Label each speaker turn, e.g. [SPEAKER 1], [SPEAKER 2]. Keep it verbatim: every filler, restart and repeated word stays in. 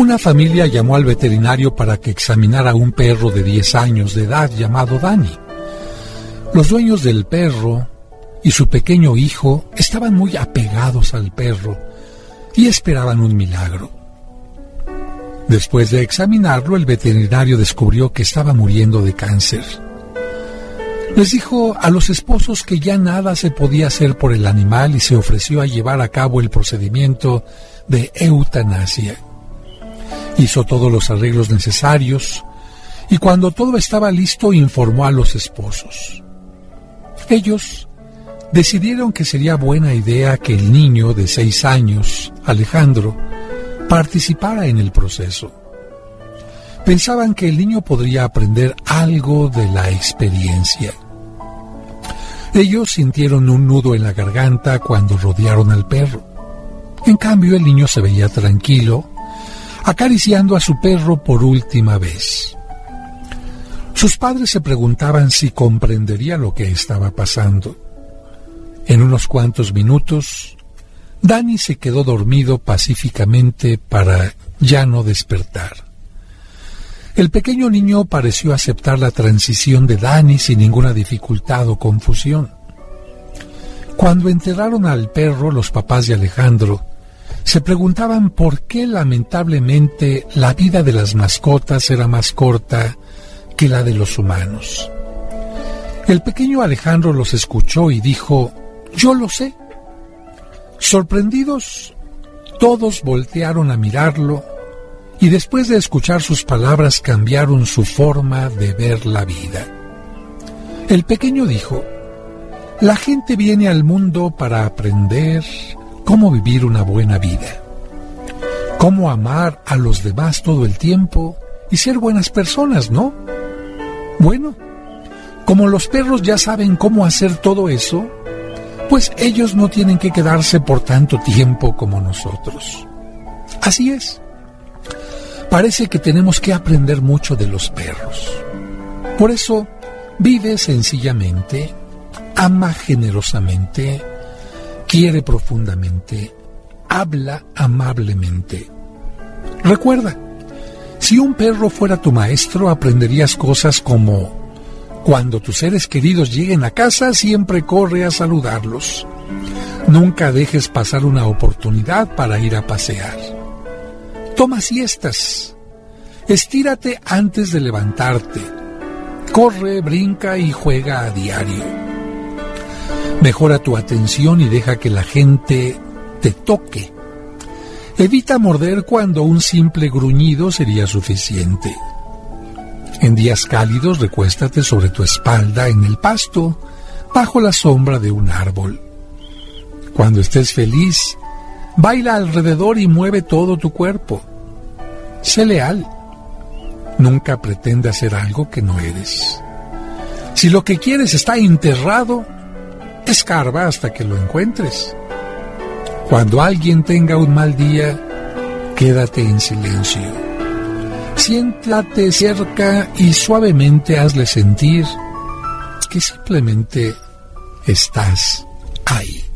[SPEAKER 1] Una familia llamó al veterinario para que examinara a un perro de diez años de edad llamado Danny. Los dueños del perro y su pequeño hijo estaban muy apegados al perro y esperaban un milagro. Después de examinarlo, el veterinario descubrió que estaba muriendo de cáncer. Les dijo a los esposos que ya nada se podía hacer por el animal y se ofreció a llevar a cabo el procedimiento de eutanasia. Hizo todos los arreglos necesarios y cuando todo estaba listo informó a los esposos. Ellos decidieron que sería buena idea que el niño de seis años, Alejandro, participara en el proceso. Pensaban que el niño podría aprender algo de la experiencia. Ellos sintieron un nudo en la garganta cuando rodearon al perro. En cambio, el niño se veía tranquilo, acariciando a su perro por última vez. Sus padres se preguntaban si comprendería lo que estaba pasando. En unos cuantos minutos, Danny se quedó dormido pacíficamente para ya no despertar. El pequeño niño pareció aceptar la transición de Danny sin ninguna dificultad o confusión. Cuando enterraron al perro, los papás de Alejandro se preguntaban por qué lamentablemente la vida de las mascotas era más corta que la de los humanos. El pequeño Alejandro los escuchó y dijo: «Yo lo sé». Sorprendidos, todos voltearon a mirarlo y después de escuchar sus palabras cambiaron su forma de ver la vida. El pequeño dijo: «La gente viene al mundo para aprender cómo vivir una buena vida, cómo amar a los demás todo el tiempo y ser buenas personas, ¿no? Bueno, como los perros ya saben cómo hacer todo eso, pues ellos no tienen que quedarse por tanto tiempo como nosotros». Así es. Parece que tenemos que aprender mucho de los perros. Por eso, vive sencillamente, ama generosamente, quiere profundamente, habla amablemente. Recuerda, si un perro fuera tu maestro, aprenderías cosas como: cuando tus seres queridos lleguen a casa, siempre corre a saludarlos. Nunca dejes pasar una oportunidad para ir a pasear. Toma siestas. Estírate antes de levantarte. Corre, brinca y juega a diario. Mejora tu atención y deja que la gente te toque. Evita morder cuando un simple gruñido sería suficiente. En días cálidos, recuéstate sobre tu espalda en el pasto, bajo la sombra de un árbol. Cuando estés feliz, baila alrededor y mueve todo tu cuerpo. Sé leal. Nunca pretenda ser algo que no eres. Si lo que quieres está enterrado, escarba hasta que lo encuentres. Cuando alguien tenga un mal día, quédate en silencio. Siéntate cerca y suavemente hazle sentir que simplemente estás ahí.